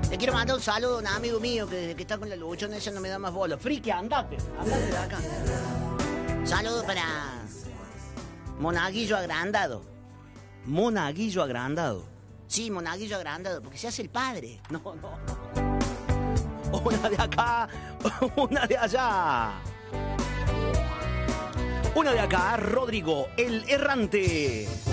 Le quiero mandar un saludo a un amigo mío que está con la luchona, ella no me da más bola. Friki, andate de acá. Saludo para Monaguillo agrandado. Monaguillo agrandado. Sí, monaguillo agrandado, porque se hace el padre. No. Una de acá, una de allá. Una de acá, Rodrigo, el errante.